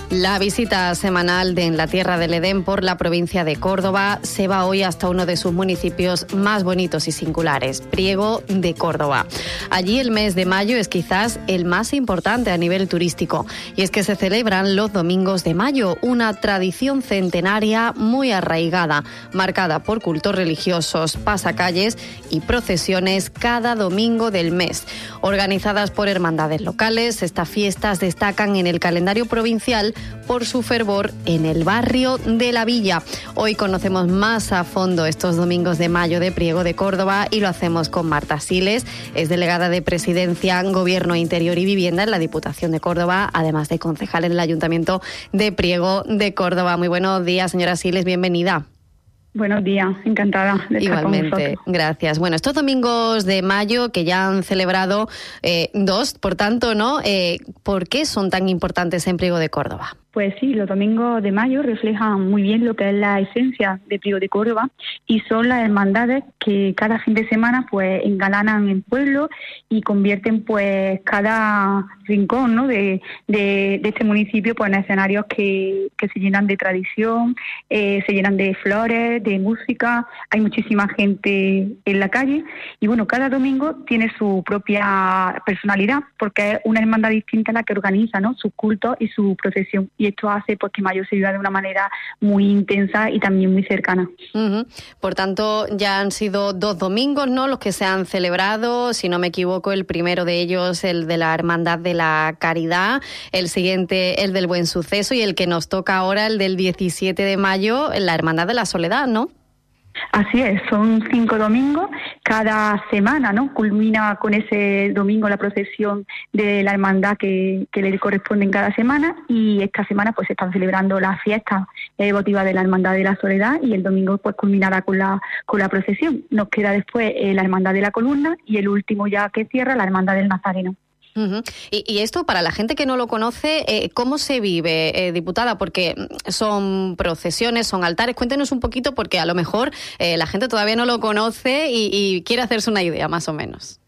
La visita semanal de En la Tierra del Edén por la provincia de Córdoba se va hoy hasta uno de sus municipios más bonitos y singulares, Priego de Córdoba. Allí el mes de mayo es quizás el más importante a nivel turístico, y es que se celebran los domingos de mayo, una tradición centenaria muy arraigada, marcada por cultos religiosos, pasacalles y procesiones cada domingo del mes. Organizadas por hermandades locales, estas fiestas destacan en el calendario provincial por su fervor en el barrio de la Villa. Hoy conocemos más a fondo estos domingos de mayo de Priego de Córdoba y lo hacemos con Marta Siles, es delegada de Presidencia, Gobierno Interior y Vivienda en la Diputación de Córdoba, además de concejal en el Ayuntamiento de Priego de Córdoba. Muy buenos días, señora Siles, bienvenida. Buenos días, encantada de estar con Igualmente, vosotros. Gracias. Bueno, estos domingos de mayo que ya han celebrado dos, por tanto, ¿no? ¿Por qué son tan importantes en Priego de Córdoba? Pues sí, los domingos de mayo reflejan muy bien lo que es la esencia de Priego de Córdoba y son las hermandades que cada fin de semana pues engalanan el pueblo y convierten pues cada rincón, ¿no? de este municipio pues en escenarios que se llenan de tradición, se llenan de flores, de música, hay muchísima gente en la calle y bueno, cada domingo tiene su propia personalidad porque es una hermandad distinta la que organiza, ¿no? Sus cultos y su procesión. Y esto hace pues que mayo se viva de una manera muy intensa y también muy cercana. Uh-huh. Por tanto, ya han sido dos domingos, ¿no?, los que se han celebrado. Si no me equivoco, el primero de ellos, el de la Hermandad de la Caridad, el siguiente, el del Buen Suceso, y el que nos toca ahora, el del 17 de mayo, la Hermandad de la Soledad, ¿no? Así es, son 5 domingos, cada semana, ¿no? Culmina con ese domingo la procesión de la hermandad que le corresponde en cada semana, y esta semana pues se están celebrando las fiestas votivas de la Hermandad de la Soledad y el domingo pues culminará con la procesión. Nos queda después la Hermandad de la Columna y el último ya que cierra la Hermandad del Nazareno. Uh-huh. Y esto, para la gente que no lo conoce, ¿cómo se vive, diputada? Porque son procesiones, son altares. Cuéntenos un poquito, porque a lo mejor la gente todavía no lo conoce y quiere hacerse una idea, más o menos.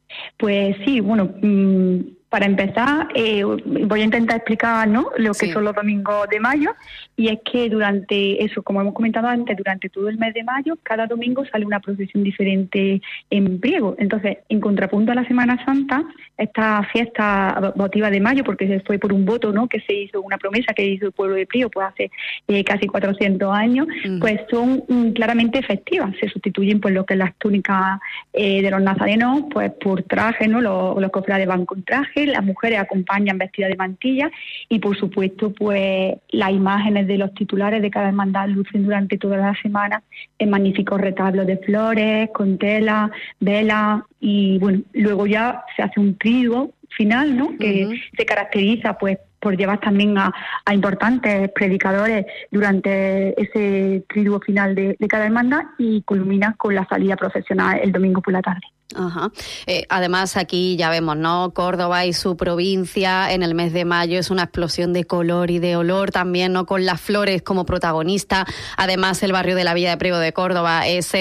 Pues sí, bueno, para empezar voy a intentar explicar, ¿no?, lo que son los domingos de mayo, y es que durante eso, como hemos comentado antes, durante todo el mes de mayo, cada domingo sale una procesión diferente en Priego. Entonces, en contrapunto a la Semana Santa, esta fiesta votiva de mayo, porque se fue por un voto, ¿no?, que se hizo, una promesa que hizo el pueblo de Priego pues hace casi 400 años, pues son claramente festivas. Se sustituyen pues lo que es las túnicas de los nazarenos pues por traje, ¿no? Los cofrades van con traje, las mujeres acompañan vestidas de mantilla y por supuesto pues las imágenes de los titulares de cada hermandad lucen durante toda la semana en magníficos retablos de flores, con tela, velas, y bueno, luego ya se hace un triduo final, ¿no?, que se caracteriza pues por llevar también a importantes predicadores durante ese triduo final de cada hermandad, y culmina con la salida procesional el domingo por la tarde. Ajá. Además, aquí ya vemos, ¿no?, Córdoba y su provincia en el mes de mayo es una explosión de color y de olor también, ¿no?, con las flores como protagonista. Además, el barrio de la Villa de Priego de Córdoba es,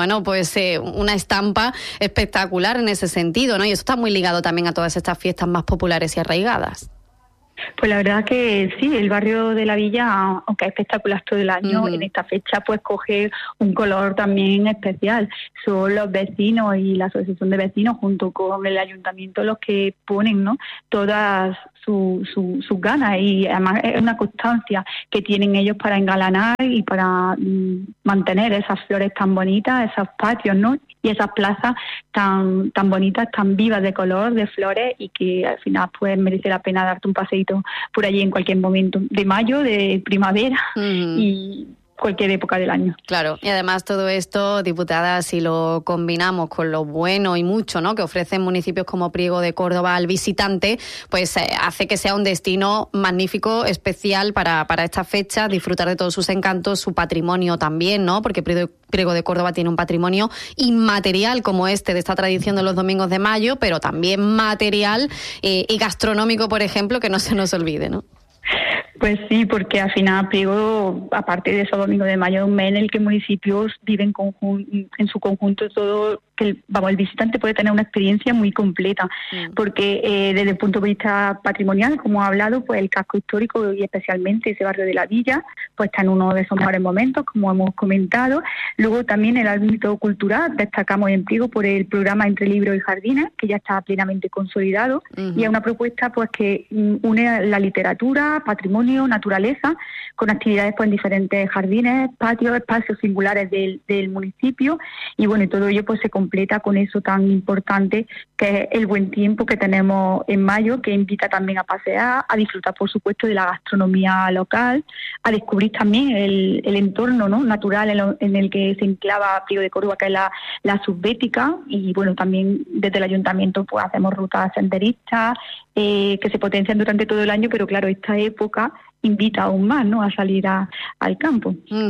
una estampa espectacular en ese sentido, ¿no? Y eso está muy ligado también a todas estas fiestas más populares y arraigadas. Pues la verdad que sí, el barrio de la Villa, aunque es espectacular todo el año, en esta fecha pues coge un color también especial. Son los vecinos y la asociación de vecinos junto con el ayuntamiento los que ponen, ¿no?, todas sus ganas, y además es una constancia que tienen ellos para engalanar y para mantener esas flores tan bonitas, esos patios, ¿no?, y esas plazas tan bonitas, tan vivas de color, de flores, y que al final pues merece la pena darte un paseíto por allí en cualquier momento, de mayo, de primavera y cualquier época del año. Claro, y además todo esto, diputada, si lo combinamos con lo bueno y mucho, ¿no?, que ofrecen municipios como Priego de Córdoba al visitante, pues hace que sea un destino magnífico, especial para esta fecha, disfrutar de todos sus encantos, su patrimonio también, ¿no?, porque Priego de Córdoba tiene un patrimonio inmaterial como de esta tradición de los domingos de mayo, pero también material y gastronómico, por ejemplo, que no se nos olvide, ¿no? Pues sí, porque al final Priego, aparte de esos domingos de mayo, es un mes en el que municipios viven en su conjunto todo, que el visitante puede tener una experiencia muy completa, porque desde el punto de vista patrimonial, como ha hablado, pues el casco histórico y especialmente ese barrio de la Villa, pues está en uno de esos mejores momentos, como hemos comentado. Luego también el ámbito cultural, destacamos en Priego por el programa Entre Libros y Jardines, que ya está plenamente consolidado, y es una propuesta pues que une la literatura, patrimonio, naturaleza, con actividades pues en diferentes jardines, patios, espacios singulares del municipio, y bueno, y todo ello pues se completa con eso tan importante que es el buen tiempo que tenemos en mayo, que invita también a pasear, a disfrutar por supuesto de la gastronomía local, a descubrir también el entorno, ¿no?, natural en el que se enclava Priego de Córdoba, que es la subbética, y bueno, también desde el ayuntamiento pues hacemos rutas senderistas que se potencian durante todo el año, pero claro, esta época invita aún más, ¿no?, a salir al campo.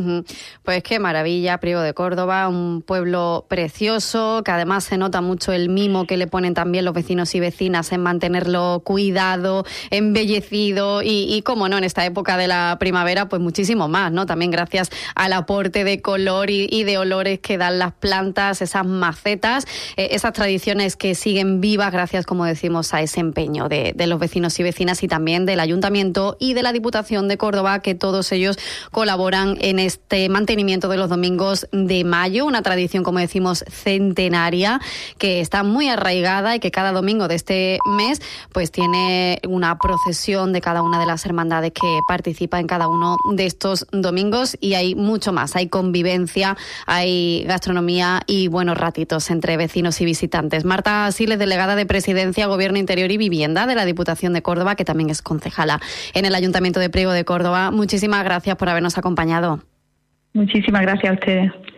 Pues qué maravilla, Priego de Córdoba, un pueblo precioso, que además se nota mucho el mimo que le ponen también los vecinos y vecinas en mantenerlo cuidado, embellecido y cómo no, en esta época de la primavera, pues muchísimo más, ¿no? También gracias al aporte de color y de olores que dan las plantas, esas macetas, esas tradiciones que siguen vivas gracias, como decimos, a ese empeño de los vecinos y vecinas y también del Ayuntamiento y de la Diputación de Córdoba, que todos ellos colaboran en este mantenimiento de los domingos de mayo, una tradición, como decimos, centenaria, que está muy arraigada y que cada domingo de este mes pues tiene una procesión de cada una de las hermandades que participa en cada uno de estos domingos, y hay mucho más, hay convivencia, hay gastronomía y buenos ratitos entre vecinos y visitantes. Marta Siles, delegada de Presidencia, Gobierno Interior y Vivienda de la Diputación de Córdoba, que también es concejala en el Ayuntamiento de Priego de Córdoba. Muchísimas gracias por habernos acompañado. Muchísimas gracias a ustedes.